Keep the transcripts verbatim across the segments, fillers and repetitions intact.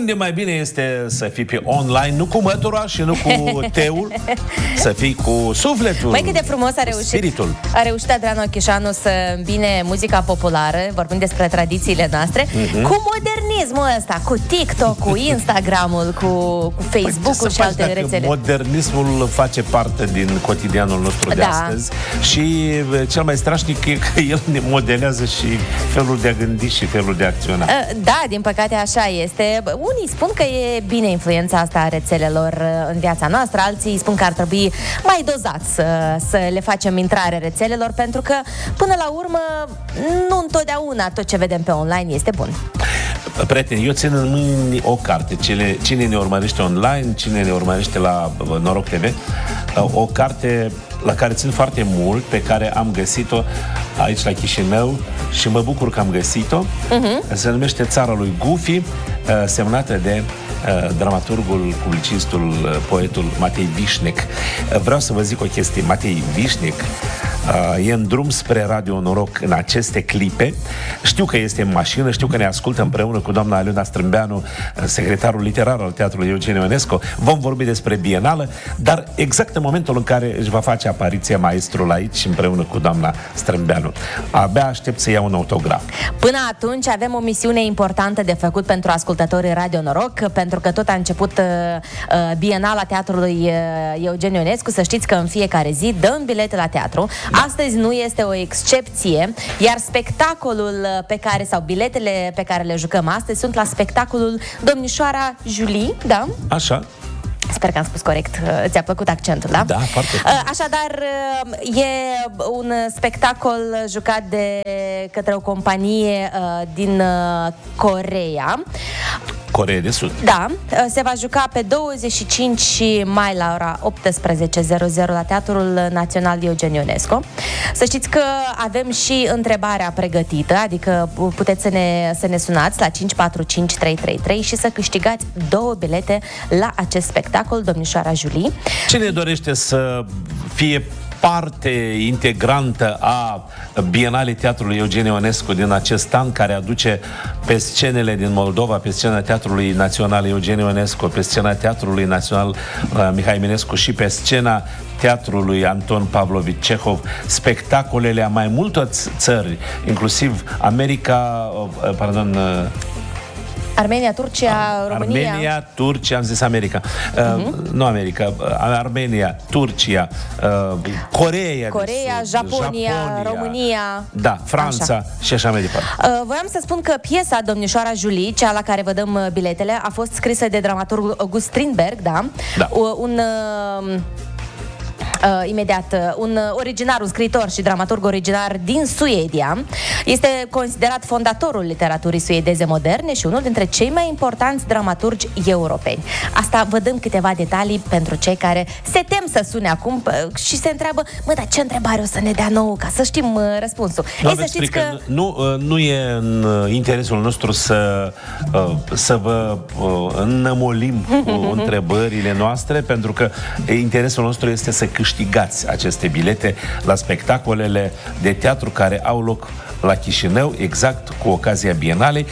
unde mai bine este să fii pe online, nu cu mătura și nu cu teul, să fii cu sufletul. Mai cât de frumos a reușit, spiritul. a reușit Adrian Ochișanu să îmbine muzica populară, vorbim despre tradițiile noastre, uh-huh. cu modernismul ăsta, cu TikTok, cu Instagramul, cu, cu Facebook-ul păi, și alte rețele. Modernismul face parte din cotidianul nostru de da. astăzi și cel mai strașnic e că el ne modelează și felul de a gândi și felul de a acționa. Da, din păcate așa este. Unii spun că e bine influența asta a rețelelor în viața noastră, alții spun că ar trebui mai dozat să, să le facem intrare rețelelor, pentru că până la urmă nu întotdeauna tot ce vedem pe online este bun. Prieteni, eu țin în mâini o carte. Cine, cine ne urmărește online, cine ne urmărește la Noroc T V, o carte la care țin foarte mult, pe care am găsit-o aici la Chișinău și mă bucur că am găsit-o. Uh-huh. Se numește Țara lui Gufi, semnată de dramaturgul, publicistul, poetul Matei Vișnec. Vreau să vă zic o chestie. Matei Vișnec e în drum spre Radio Noroc în aceste clipe. Știu că este în mașină, știu că ne ascultă împreună cu doamna Aliona Strâmbeanu, secretarul literar al Teatrului Eugen Ionesco. Vom vorbi despre Bienală, dar exact în momentul în care își va face apariția maestrul aici împreună cu doamna Strâmbeanu. Abia aștept să iau un autograf. Până atunci avem o misiune importantă de făcut pentru ascultătorii Radio Noroc, pentru că tot a început uh, Bienala Teatrului uh, Eugen Ionescu. Să știți că în fiecare zi dăm bilete la teatru. Astăzi nu este o excepție, iar spectacolul pe care, sau biletele pe care le jucăm astăzi sunt la spectacolul Domnișoara Julie, da? Așa. Sper că am spus corect. Ți-a plăcut accentul, da? Da, foarte. Așadar, e un spectacol jucat de către o companie din Coreea. Coreea de Sud. Da, se va juca pe douăzeci și cinci mai la ora optsprezece la Teatrul Național Eugen Ionesco. Să știți că avem și întrebarea pregătită, adică puteți să ne, să ne sunați la cinci patru cinci trei trei trei și să câștigați două bilete la acest spectacol, Domnișoara Julie. Cine dorește să fie parte integrantă a Bienalei Teatrului Eugen Ionescu din acest an, care aduce pe scenele din Moldova, pe scena Teatrului Național Eugen Ionescu, pe scena Teatrului Național uh, Mihai Eminescu și pe scena Teatrului Anton Pavlovici Cehov, spectacolele a mai multor țări, inclusiv America, uh, pardon, uh, Armenia, Turcia, România. Armenia, Turcia, am zis America. Uh, uh-huh. Nu America, uh, Armenia, Turcia, uh, Coreea, Coreea, Japonia, Japonia, România. Da, Franța așa. Și așa mai departe. Uh, voiam să spun că piesa Domnișoara Julie, cea la care vă dăm biletele, a fost scrisă de dramaturgul August Strindberg, da? Da. Uh, un... Uh, Uh, imediat, uh, un originar, un scriitor și dramaturg originar din Suedia. Este considerat fondatorul literaturii suedeze moderne și unul dintre cei mai importanți dramaturgi europeni. Asta vă dăm câteva detalii pentru cei care se tem să sune acum uh, și se întreabă, mă, dar ce întrebare o să ne dea nouă, ca să știm uh, răspunsul. Ei, să știți că nu, uh, nu e în interesul nostru să, uh, să vă uh, înnămolim cu întrebările noastre, pentru că interesul nostru este să câștigăm câștigați aceste bilete la spectacolele de teatru care au loc la Chișinău, exact cu ocazia Bienalei,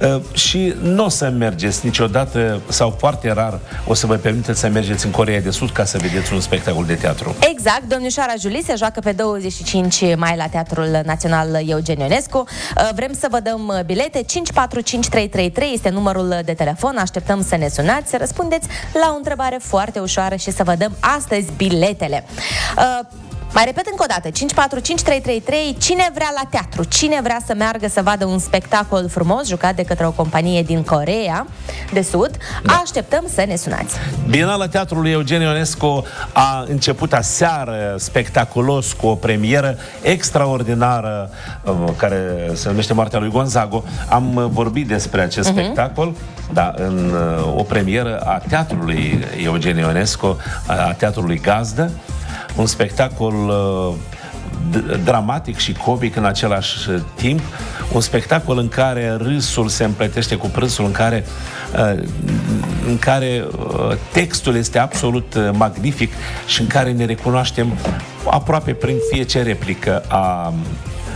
și nu o să mergeți niciodată, sau foarte rar o să vă permiteți să mergeți în Coreea de Sud ca să vedeți un spectacol de teatru. Exact, Domnișoara Julie se joacă pe douăzeci și cinci mai la Teatrul Național Eugen Ionescu. Vrem să vă dăm bilete. Cinci patru cinci trei trei trei este numărul de telefon. Așteptăm să ne sunați, să răspundeți la o întrebare foarte ușoară și să vă dăm astăzi biletele. Uh, Mai repet încă o dată, cinci patru cinci trei trei trei, cine vrea la teatru, cine vrea să meargă să vadă un spectacol frumos jucat de către o companie din Coreea de Sud, da. Așteptăm să ne sunați. Bienala Teatrului Eugen Ionescu a început aseară spectaculos cu o premieră extraordinară care se numește Moartea lui Gonzago. Am vorbit despre acest uh-huh. spectacol, da, în o premieră a Teatrului Eugen Ionescu, a Teatrului Gazdă. Un spectacol uh, dramatic și comic în același timp, un spectacol în care râsul se împletește cu plânsul, în care, uh, în care uh, textul este absolut uh, magnific și în care ne recunoaștem aproape prin fiecare replică a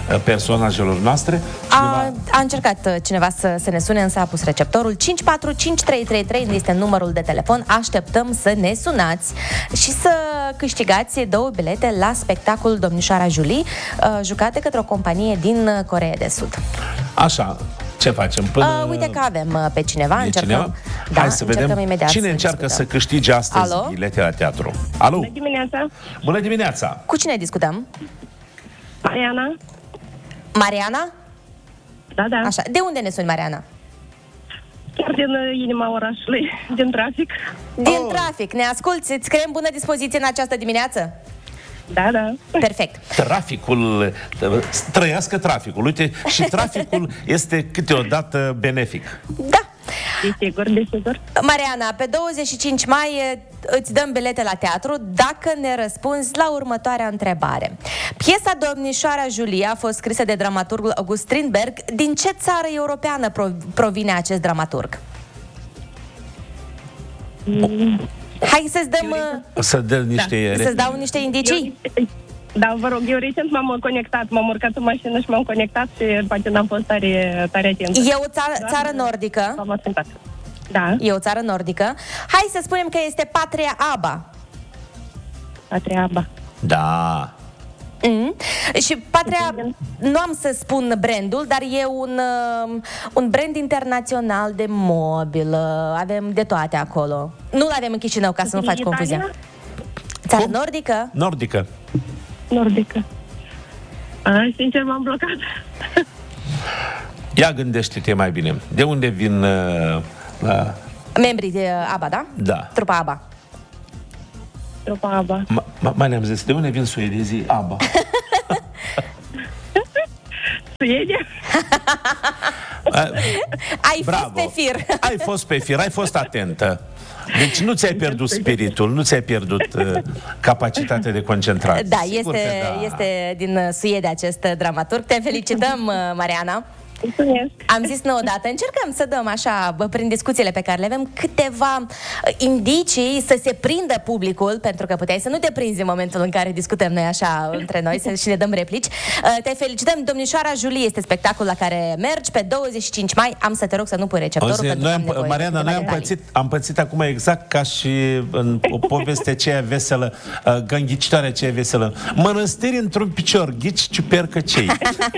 personajelor noastre. Cineva... A, a încercat cineva să, să ne sune, însă a pus receptorul. cinci patru cinci trei trei trei este numărul de telefon. Așteptăm să ne sunați și să câștigați două bilete la spectacolul Domnișoara Julie, jucat de către o companie din Coreea de Sud. Așa, ce facem? Până... Uh, uite că avem pe cineva. E încercăm, cineva? Da, Hai să vedem imediat cine să încearcă discutăm. să câștige astăzi Alo? bilete la teatru. Alo? Bună dimineața! Bună dimineața! Cu cine discutăm? Mariana? Mariana? Da, da. Așa. De unde ne suni, Mariana? Chiar din uh, inima orașului, din trafic. Din Oh. trafic. Ne asculți? Îți creăm bună dispoziție în această dimineață? Da, da. Perfect. Traficul, trăiască traficul. Uite, și traficul este câteodată benefic. Da. Desigur, desigur. Mariana, pe douăzeci și cinci mai îți dăm bilete la teatru dacă ne răspunzi la următoarea întrebare. Piesa Domnișoara Julie a fost scrisă de dramaturgul August Strindberg. Din ce țară europeană provine acest dramaturg? Mm. Hai să-ți dăm... Să dă niște... Da. Să-ți dau niște indicii? Eu, da, vă rog, eu recent m-am conectat, m-am urcat în mașină și m-am conectat și poate n-am fost tare, tare atentă. E o țară, Da, țară nordică. M-am asentat. Da, E o țară nordică. Hai să spunem că este Patria Aba. Patria Aba. Da. Mm. Și Patria, nu am să spun brandul, dar e un, uh, un brand internațional de mobilă. Avem de toate acolo. Nu-l avem în Chișinău, ca să nu faci Italia? confuzia. Țară Cum? nordică? Nordică. Nordică. A, sincer, m-am blocat. Ia gândește-te mai bine. De unde vin... Uh, uh, Membrii de ABBA, da? Da. Trupa ABBA. Trupa Aba. Ma- mai ne-am zis, de unde vin suedezii? ABBA. Suedia? Ai Bravo. fost pe fir. Ai fost pe fir, ai fost atentă. Deci nu ți-ai pierdut spiritul, nu ți-ai pierdut uh, capacitatea de concentrare. Da, Sigur este, că da. este din Suedia acest dramaturg. Te felicităm, Mariana. Mulțumesc. Am zis nu odată, încercăm să dăm așa, bă, prin discuțiile pe care le avem, câteva uh, indicii să se prindă publicul, pentru că puteai să nu te prinzi în momentul în care discutăm noi așa între noi să, și ne dăm replici. Uh, te felicităm, Domnișoara Julie este spectacolul la care mergi pe douăzeci și cinci mai. Am să te rog să nu pui receptorul. Auzi, pentru noi că am, nevoie Mariana, de noi am detalii. pățit, am pățit acum exact ca și în o poveste aceea veselă, uh, gânghicitoare aceea veselă. Mănăstiri într-un picior, ghici ciupercă cei.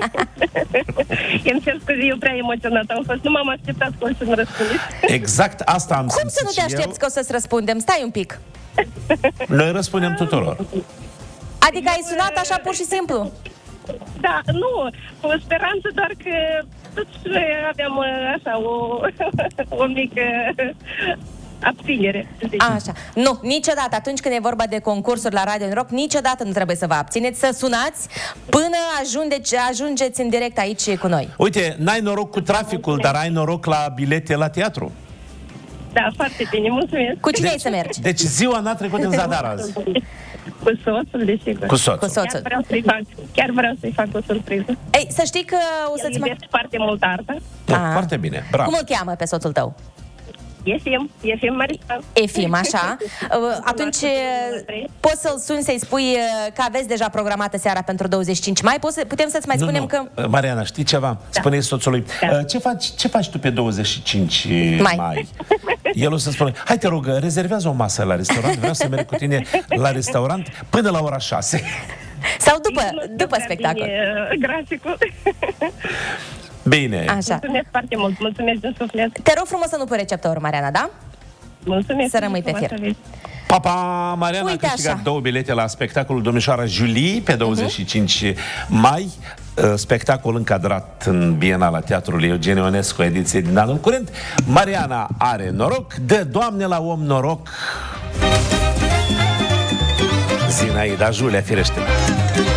Îmi cer scuze, eu prea emoționată am fost. Nu m-am așteptat cum să-mi răspundeți. Exact asta am Cum să nu te simțit și eu. aștepți că o să-ți răspundem? Stai un pic. Noi răspundem tuturor. Adică ai sunat așa pur și simplu? Da, nu, cu speranță, doar că toți aveam uh, așa o, o mică abținere. Deci, Așa. Nu, niciodată, atunci când e vorba de concursuri la Radio în Rock, niciodată nu trebuie să vă abțineți, să sunați până ajungeți, ajungeți în direct aici cu noi. Uite, n-ai noroc cu traficul, dar ai noroc la bilete la teatru. da, foarte bine, mulțumesc. Cu cine ai să mergi? Deci ziua n-a trecut în zadar azi. Cu soțul, desigur. Cu soțul. Cu soțul. Chiar vreau să-i fac, chiar vreau să-i fac o surpriză. Ei, să știi că o El să-ți mai... iubește foarte mult arta. Da, Ah. foarte bine, bravo. Cum îl cheamă pe soțul tău? Efim, Efim Maristan. Efim, așa. Uh, Atunci uh, poți să-l suni să-i spui uh, că aveți deja programată seara pentru douăzeci și cinci mai. Poți să, putem să-ți mai Nu, spunem nu. că... Mariana, știi ceva? Da. Spune-i soțului. Da. uh, Ce faci, ce faci tu pe douăzeci și cinci Mai. mai? El o să spună, hai te rog, rezervează o masă la restaurant, vreau să merg cu tine la restaurant până la ora șase. Sau după, Nu știu după prea spectacol. bine, uh, graficul. Bine. Așa. Mulțumesc foarte mult, mulțumesc din suflet. Te rog frumos să nu pui receptorul, Mariana, da? Mulțumesc. Să rămâi pe fir. Pa, pa! Mariana Uite a câștigat așa. două bilete la spectacolul Domnișoara Julie pe douăzeci și cinci mai. Uh, Spectacol încadrat în Bienala Teatrului Eugen Ionescu, ediție din anul curent. Mariana are noroc, dă Doamne la om noroc. Zinaida Julia, firește.